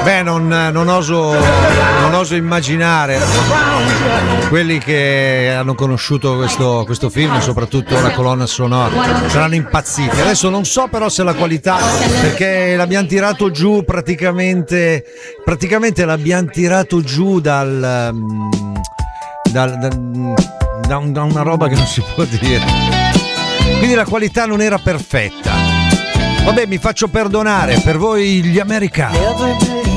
Beh, non oso immaginare quelli che hanno conosciuto questo film, soprattutto la colonna sonora, saranno impazziti. Adesso non so però se la qualità, perché l'abbiamo tirato giù praticamente l'abbiamo tirato giù da una roba che non si può dire, quindi la qualità non era perfetta. Vabbè, mi faccio perdonare, per voi gli americani.